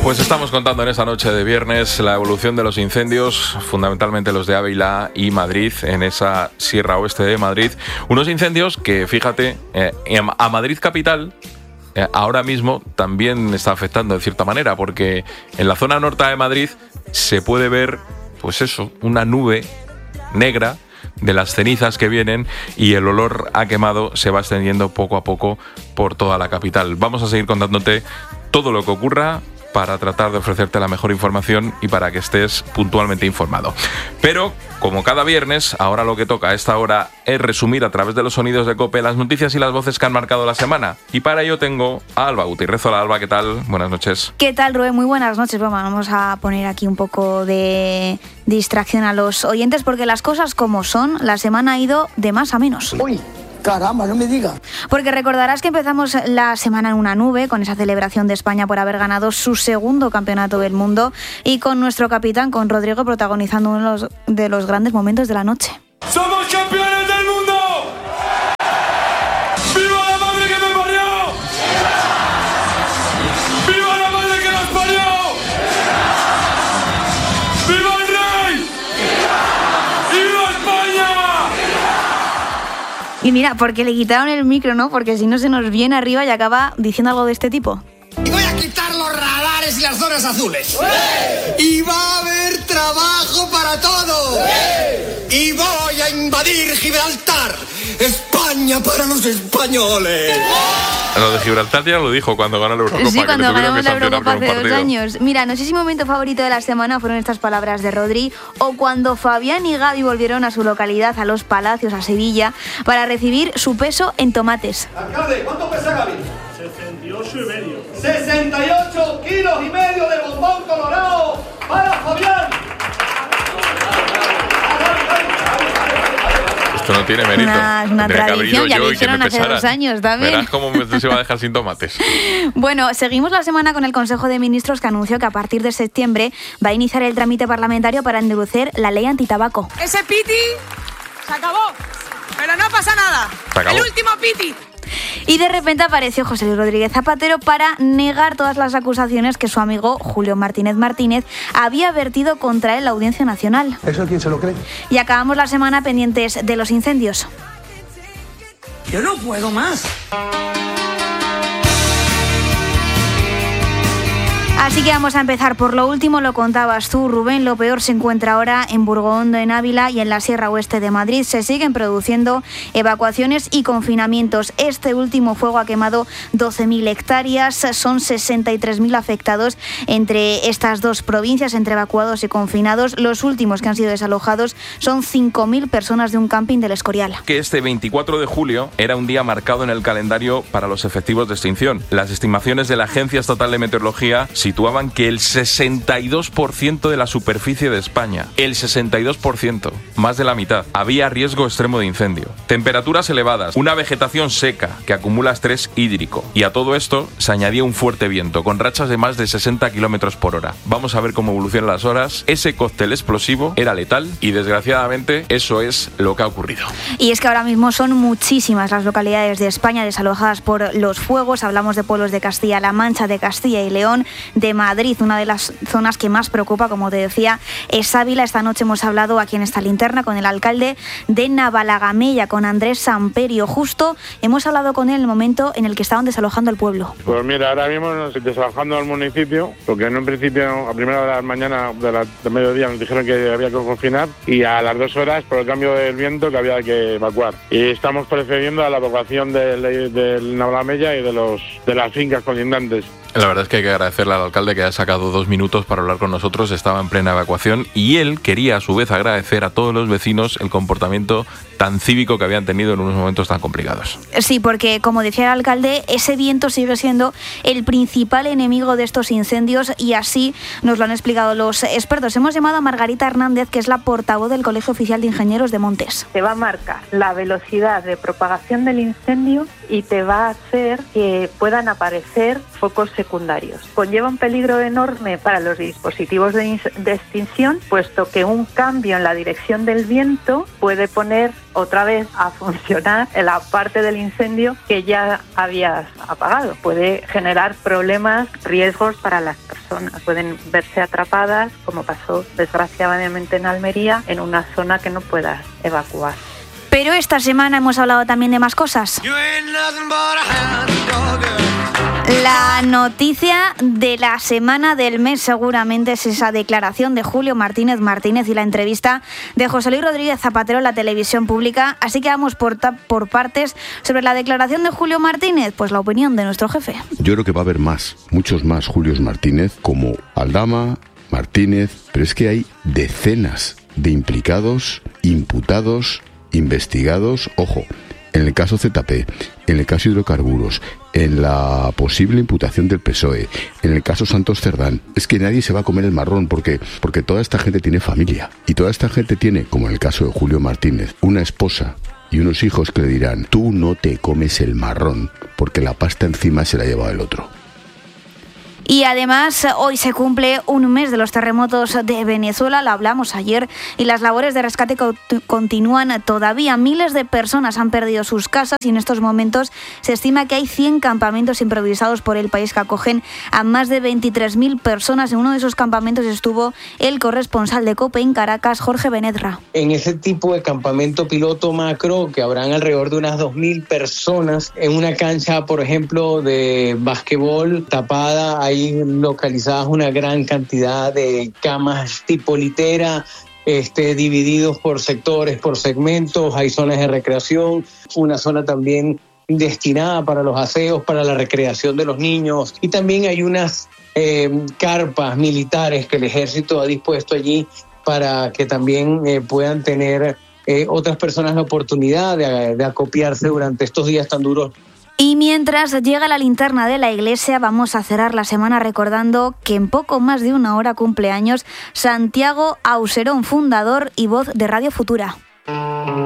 Pues estamos contando en esta noche de viernes la evolución de los incendios, fundamentalmente los de Ávila y Madrid, en esa Sierra Oeste de Madrid. Unos incendios que, fíjate, a Madrid capital ahora mismo también está afectando de cierta manera, porque en la zona norte de Madrid se puede ver, pues eso, una nube negra de las cenizas que vienen, y el olor a quemado se va extendiendo poco a poco por toda la capital. Vamos a seguir contándote todo lo que ocurra para tratar de ofrecerte la mejor información y para que estés puntualmente informado. Pero, como cada viernes, ahora lo que toca a esta hora es resumir a través de los sonidos de COPE las noticias y las voces que han marcado la semana. Y para ello tengo a Alba Gutiérrez. Hola, Alba, ¿qué tal? Buenas noches. ¿Qué tal, Rubén? Muy buenas noches. Vamos a poner aquí un poco de distracción a los oyentes, porque las cosas como son, la semana ha ido de más a menos. ¡Uy! Caramba, no me digas. Porque recordarás que empezamos la semana en una nube, con esa celebración de España por haber ganado su segundo campeonato del mundo, y con nuestro capitán, con Rodrigo, protagonizando uno de los grandes momentos de la noche. ¡Somos campeones del mundo! ¡Viva la madre que me parió! ¡Viva la madre que nos parió! ¡Viva el rey! ¡Y viva España! Y mira, porque le quitaron el micro, ¿no? Porque si no se nos viene arriba y acaba diciendo algo de este tipo. Y voy a quitar los radares y las zonas azules. Y va a haber trabajo para todos. Y voy a invadir Gibraltar. España para los españoles. Lo de Gibraltar ya lo dijo cuando ganó la Eurocopa. Sí, cuando ganamos la Eurocopa hace 2 partido. años. Mira, no sé si mi momento favorito de la semana fueron estas palabras de Rodri, o cuando Fabián y Gaby volvieron a su localidad, a Los Palacios, a Sevilla, para recibir su peso en tomates. Alcalde, ¿cuánto pesa Gaby? 68,5. 68 kilos y medio de bombón colorado para Fabián. Esto no tiene mérito. Una tradición, ya lo hicieron hace 2 años también. Verás cómo se va a dejar sin tomates. Bueno, seguimos la semana con el Consejo de Ministros, que anunció que a partir de septiembre va a iniciar el trámite parlamentario para endurecer la ley antitabaco. Ese piti se acabó, pero no pasa nada. Se acabó. El último piti. Y de repente apareció José Luis Rodríguez Zapatero para negar todas las acusaciones que su amigo Julio Martínez Martínez había vertido contra él en la Audiencia Nacional. ¿Eso quién se lo cree? Y acabamos la semana pendientes de los incendios. Yo no puedo más. Así que vamos a empezar por lo último, lo contabas tú, Rubén. Lo peor se encuentra ahora en Burgondo, en Ávila y en la Sierra Oeste de Madrid. Se siguen produciendo evacuaciones y confinamientos. Este último fuego ha quemado 12.000 hectáreas, son 63.000 afectados entre estas dos provincias, entre evacuados y confinados. Los últimos que han sido desalojados son 5.000 personas de un camping del Escorial. Que este 24 de julio era un día marcado en el calendario para los efectivos de extinción. Las estimaciones de la Agencia Estatal de Meteorología situaban que el 62% de la superficie de España, el 62%, más de la mitad, había riesgo extremo de incendio. Temperaturas elevadas, una vegetación seca que acumula estrés hídrico, y a todo esto se añadía un fuerte viento con rachas de más de 60 kilómetros por hora. Vamos a ver cómo evolucionan las horas. Ese cóctel explosivo era letal y desgraciadamente eso es lo que ha ocurrido. Y es que ahora mismo son muchísimas las localidades de España desalojadas por los fuegos. Hablamos de pueblos de Castilla-La Mancha, de Castilla y León, de Madrid. Una de las zonas que más preocupa, como te decía, es Ávila. Esta noche hemos hablado aquí en esta linterna con el alcalde de Navalagamella, con Andrés Samperio. Justo hemos hablado con él en el momento en el que estaban desalojando el pueblo. Pues mira, ahora mismo nos desalojando al municipio, porque en un principio a primera hora de la mañana, de mediodía, nos dijeron que había que confinar, y a las 2 horas, por el cambio del viento, que había que evacuar. Y estamos procediendo a la evacuación del Navalagamella y de las fincas colindantes. La verdad es que hay que agradecerle al alcalde que haya sacado 2 minutos para hablar con nosotros. Estaba en plena evacuación y él quería a su vez agradecer a todos los vecinos el comportamiento tan cívico que habían tenido en unos momentos tan complicados. Sí, porque como decía el alcalde, ese viento sigue siendo el principal enemigo de estos incendios, y así nos lo han explicado los expertos. Hemos llamado a Margarita Hernández, que es la portavoz del Colegio Oficial de Ingenieros de Montes. Te va a marcar la velocidad de propagación del incendio y te va a hacer que puedan aparecer focos secundarios. Conlleva un peligro enorme para los dispositivos de extinción, puesto que un cambio en la dirección del viento puede poner otra vez a funcionar en la parte del incendio que ya habías apagado. Puede generar problemas, riesgos para las personas. Pueden verse atrapadas, como pasó desgraciadamente en Almería, en una zona que no puedas evacuar. Pero esta semana hemos hablado también de más cosas. La noticia de la semana, del mes, seguramente es esa declaración de Julio Martínez y la entrevista de José Luis Rodríguez Zapatero en la televisión pública. Así que vamos por partes. Sobre la declaración de Julio Martínez, pues la opinión de nuestro jefe. Yo creo que va a haber muchos más Julios Martínez, como Aldama, Martínez, pero es que hay decenas de implicados, imputados, investigados, ojo, en el caso ZP, en el caso hidrocarburos, en la posible imputación del PSOE, en el caso Santos Cerdán. Es que nadie se va a comer el marrón porque toda esta gente tiene familia y toda esta gente tiene, como en el caso de Julio Martínez, una esposa y unos hijos que le dirán: tú no te comes el marrón porque la pasta encima se la ha llevado el otro. Y además, hoy se cumple un mes de los terremotos de Venezuela, lo hablamos ayer, y las labores de rescate continúan todavía. Miles de personas han perdido sus casas y en estos momentos se estima que hay 100 campamentos improvisados por el país que acogen a más de 23.000 personas. En uno de esos campamentos estuvo el corresponsal de COPE en Caracas, Jorge Benedra. En ese tipo de campamento piloto macro, que habrán alrededor de unas 2.000 personas en una cancha, por ejemplo, de basquetbol tapada, hay localizadas una gran cantidad de camas tipo litera, divididos por sectores, por segmentos. Hay zonas de recreación, una zona también destinada para los aseos, para la recreación de los niños, y también hay unas carpas militares que el ejército ha dispuesto allí para que también puedan tener otras personas la oportunidad de acopiarse durante estos días tan duros. Y mientras llega la linterna de la iglesia, vamos a cerrar la semana recordando que en poco más de una hora cumple años Santiago Auserón, fundador y voz de Radio Futura.